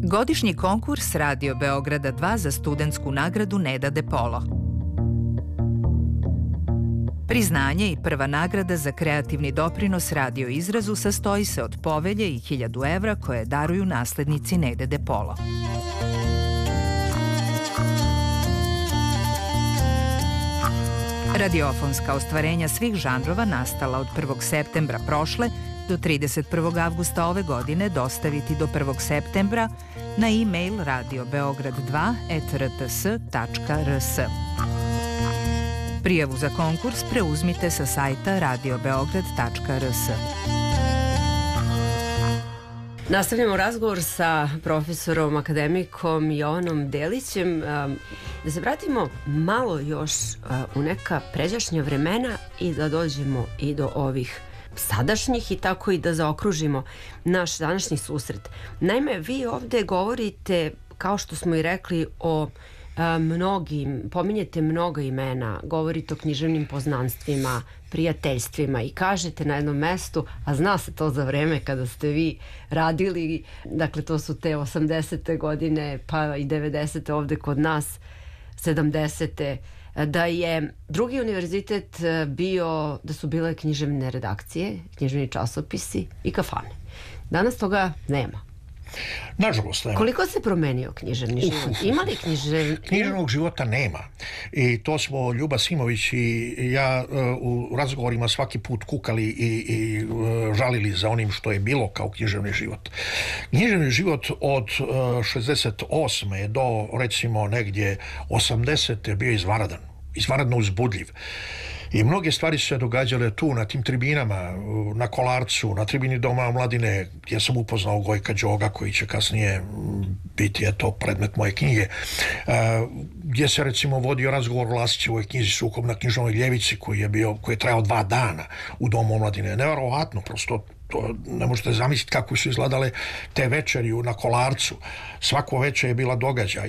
Godišnji konkurs Radio Beograda 2 za studentsku nagradu Neda De Polo. Priznanje i prva nagrada za kreativni doprinos radio izrazu sastoji se od povelje i 1000 evra koje daruju naslednici Nede De Polo. Radiofonska ostvarenja svih žanrova nastala od 1. septembra prošle do 31. avgusta ove godine dostaviti do 1. septembra na e-mail radiobeograd2@rts.rs. Prijavu za konkurs preuzmite sa sajta radiobeograd.rs. Nastavljamo razgovor sa profesorom akademikom Jovanom Delićem. Da se vratimo malo još u neka pređašnja vremena i da dođemo i do ovih sadašnjih i tako i da zaokružimo naš današnji susret. Naime, vi ovde govorite, kao što smo i rekli, o pominjete mnoga imena, govorite o književnim poznanstvima, prijateljstvima i kažete na jednom mestu, a zna se to za vreme kada ste vi radili, dakle to su te 80. godine pa i 90. ovde kod nas, 70. da je drugi univerzitet bio, da su bile književne redakcije, književni časopisi i kafane. Danas toga nema. Nažalost nema. Koliko se promenio književni život? Ima li književnog života? Nema. I to smo Ljuba Simović i ja u razgovorima svaki put kukali i žalili za onim što je bilo kao književni život. Književni život od 68. do recimo negdje 80. bio izvanredno uzbudljiv. I mnoge stvari su se događale tu, na tim tribinama, na Kolarcu, na tribini Doma omladine, gdje sam upoznao Gojka Đoga, koji će kasnije biti predmet moje knjige, gdje se recimo vodio razgovor o Lasićevoj knjizi Sukob na knjižnoj ljevici, koji je trajao 2 dana u Domu omladine. Neverovatno, prosto to ne možete zamisliti kako su izgledale te večeri na Kolarcu. Svako večer je bila događaj.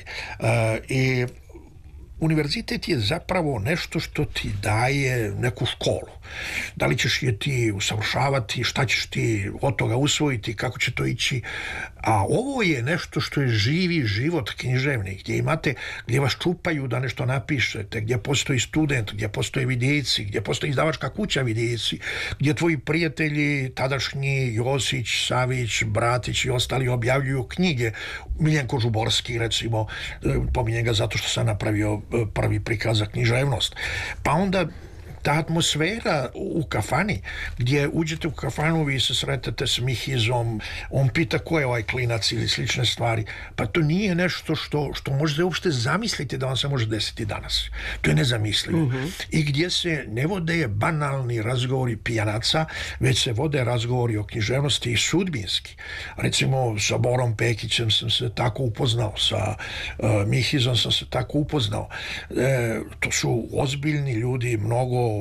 I univerzitet je zapravo nešto što ti daje neku školu. Da li ćeš je ti usavršavati, šta ćeš ti od toga usvojiti, kako će to ići. A ovo je nešto što je živi život književni, gdje vas čupaju da nešto napišete, gdje postoji student, gdje postoje vidjeci, gdje postoji izdavačka kuća vidjeci, gdje tvoji prijatelji, tadašnji Josić, Savić, Bratić i ostali objavljuju knjige. Miljenko Žuborski, recimo, pominjem ga zato što sam napravio prvi prikaz za književnost. Pa onda ta atmosfera u kafani, gdje uđete u kafanu, vi se sretete s Mihizom, on pita ko je ovaj klinac ili slične stvari, pa to nije nešto što možete uopšte zamisliti da vam se može desiti danas. To je nezamislivo. I gdje se ne vode banalni razgovori pijanaca, već se vode razgovori o književnosti i sudbinski. Recimo, sa Borom Pekićem sam se tako upoznao, sa Mihizom sam se tako upoznao. To su ozbiljni ljudi, mnogo,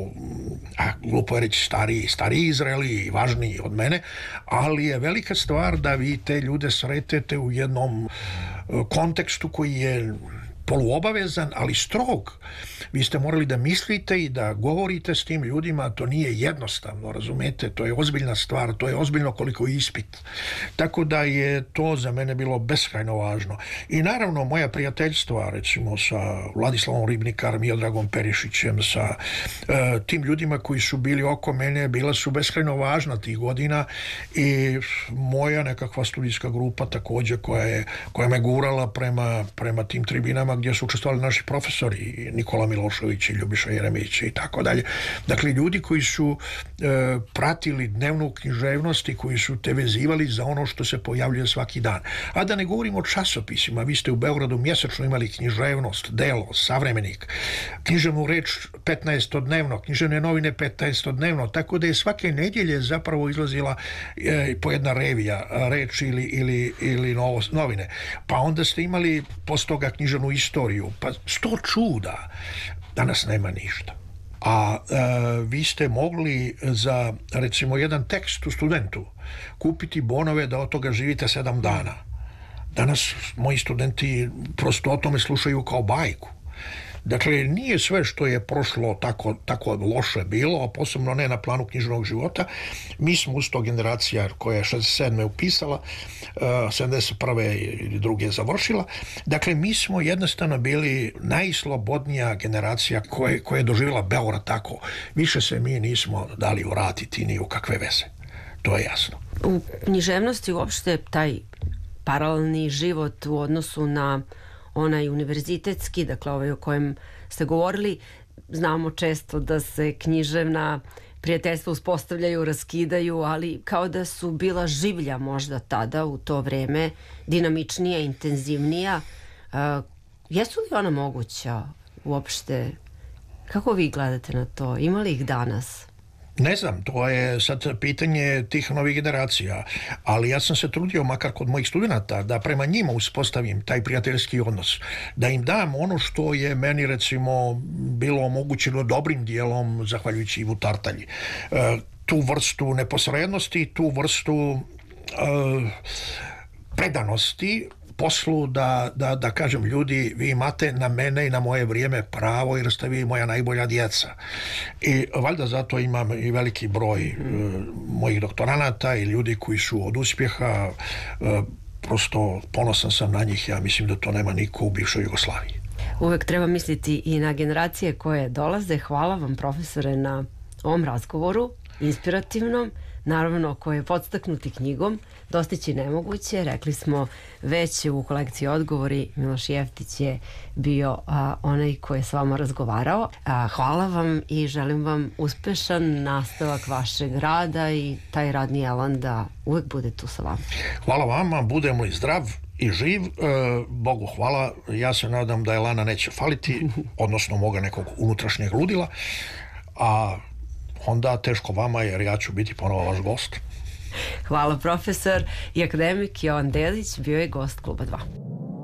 glupo je reći stariji Izraeli i važniji od mene, ali je velika stvar da vi te ljude sretete u jednom kontekstu koji je poluobavezan, ali strog. Vi ste morali da mislite i da govorite s tim ljudima, to nije jednostavno, razumete, to je ozbiljna stvar, to je ozbiljno koliko ispit. Tako da je to za mene bilo beskrajno važno. I naravno moja prijateljstva, recimo sa Vladislavom Ribnikarom, Miodragom Perišićem, sa tim ljudima koji su bili oko mene, bila su beskrajno važna tih godina i moja nekakva studijska grupa također koja me gurala prema tim tribinama gdje su učestvovali naši profesori, Nikola Milošević i Ljubiša Jeremić i tako dalje. Dakle, ljudi koji su pratili dnevnu književnost i koji su te vezivali za ono što se pojavljuje svaki dan. A da ne govorimo o časopisima, vi ste u Beogradu mjesečno imali književnost, Delo, Savremenik, književnu reč 15-dnevno, književne novine 15-dnevno, tako da je svake nedjelje zapravo izlazila po jedna revija, reč ili novine. Pa onda ste imali post toga književnu istoriju, pa 100 čuda. Danas nema ništa. A vi ste mogli za, recimo, jedan tekst u Studentu kupiti bonove da od toga živite 7 dana. Danas moji studenti prosto o tome slušaju kao bajku. Dakle, nije sve što je prošlo tako loše bilo, a posebno ne na planu književnog života. Mi smo usto generacija koja je 67. upisala, 71. ili druge je završila. Dakle, mi smo jednostavno bili najslobodnija generacija koja je doživjela Beograd tako. Više se mi nismo dali uratiti ni u kakve veze. To je jasno. U književnosti uopšte taj paralelni život u odnosu na onaj univerzitetski, dakle ovaj o kojem ste govorili, znamo često da se književna prijateljstva uspostavljaju, raskidaju, ali kao da su bila življa možda tada u to vreme, dinamičnija, intenzivnija. Jesu li ona moguća uopšte? Kako vi gledate na to? Ima li ih danas? Ne znam, to je sad pitanje tih novih generacija, ali ja sam se trudio, makar kod mojih studenata, da prema njima uspostavim taj prijateljski odnos, da im dam ono što je meni recimo bilo omogućeno dobrim dijelom zahvaljujući Ivu Tartalji. Tu vrstu neposrednosti, tu vrstu predanosti poslu, da kažem, ljudi, vi imate na mene i na moje vrijeme pravo jer ste vi moja najbolja djeca. I valjda zato imam i veliki broj mojih doktoranata i ljudi koji su od uspjeha, prosto ponosan sam na njih, ja mislim da to nema niko u bivšoj Jugoslaviji. Uvek treba misliti i na generacije koje dolaze. Hvala vam, profesore, na ovom razgovoru, inspirativnom, naravno koji je podstaknuti knjigom Dostići nemoguće. Rekli smo već u kolekciji Odgovori, Miloš Jeftić je bio onaj koji je s vama razgovarao. Hvala vam i želim vam uspešan nastavak vašeg rada i taj radni elan da uvek bude tu sa vama. Hvala vama, budemo i zdrav i živ, Bogu hvala. Ja se nadam da elana neće faliti, odnosno moga nekog unutrašnjeg ludila, a onda teško vama jer ja ću biti ponovo vaš gost. Hvala, profesor i akademik Jovan Delić bio je gost Kluba 2.